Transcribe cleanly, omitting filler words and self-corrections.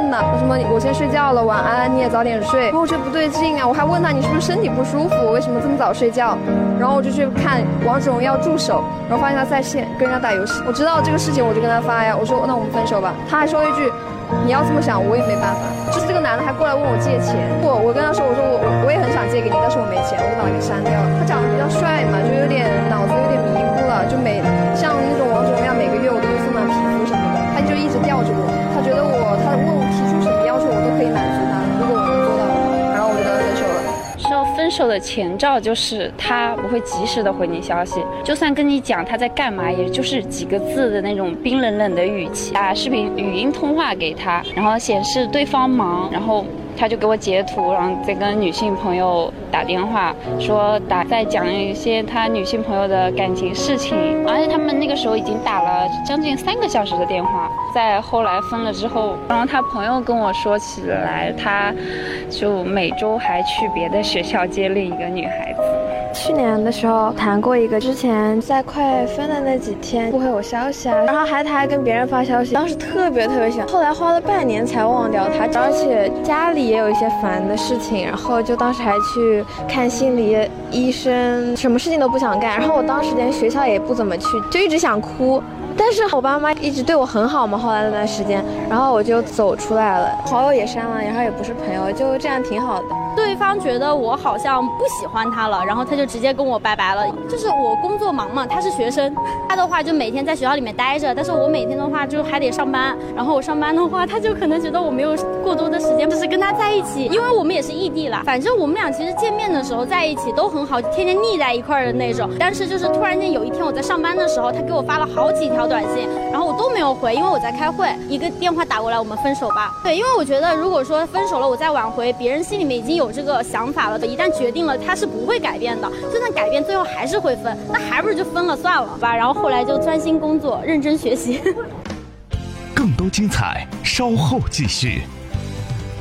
问呢，什么我先睡觉了，晚安，你也早点睡。然后我觉得不对劲啊，我还问他你是不是身体不舒服，为什么这么早睡觉？然后我就去看王者荣耀助手，然后发现他在线跟人家打游戏。我知道这个事情，我就跟他发呀，我说那我们分手吧。他还说一句，你要这么想，我也没办法。就是这个男的还过来问我借钱，我跟他说，我也很想借给你，但是我没钱，我就把他给删掉了。他长得比较帅嘛，就有点脑子有点迷糊了，就像那种王者荣耀每个月我都会送他皮肤什么的，他就一直吊着我。他觉得他问我提出什么要求，我都可以满足他，如果我能做到的话，然后我就跟他分手了。 分手的前兆就是他不会及时的回你消息，就算跟你讲他在干嘛，也就是几个字的那种冰冷冷的语气，打视频语音通话给他，然后显示对方忙，然后他就给我截图，然后再跟女性朋友打电话，说在讲一些他女性朋友的感情事情，而且他们那个时候已经打了将近3个小时的电话。在后来分了之后，然后他朋友跟我说起来，他就每周还去别的学校接另一个女孩子。 去年的时候谈过一个，之前在快分的那几天不回我消息啊，然后他还跟别人发消息，当时特别想，后来花了半年才忘掉他，而且家里也有一些烦的事情，然后就当时还去看心理医生，什么事情都不想干，然后我当时连学校也不怎么去，就一直想哭。但是我爸妈一直对我很好嘛，后来那段时间，然后我就走出来了，好友也删了，然后也不是朋友，就这样挺好的。 对方觉得我好像不喜欢他了，然后他就直接跟我拜拜了。就是我工作忙嘛，他是学生，他的话就每天在学校里面待着，但是我每天的话就还得上班，然后我上班的话，他就可能觉得我没有过多的时间就是跟他在一起，因为我们也是异地啦。反正我们俩其实见面的时候在一起都很好，天天腻在一块儿的那种。但是就是突然间有一天我在上班的时候，他给我发了好几条短信，然后我都没有回，因为我在开会，一个电话打过来，我们分手吧。对，因为我觉得如果说分手了我再挽回，别人心里面已经有这个想法了，一旦决定了他是不会改变的，就算改变最后还是会分，那还不如就分了算了吧。然后后来就专心工作，认真学习。 更多精彩稍后继续。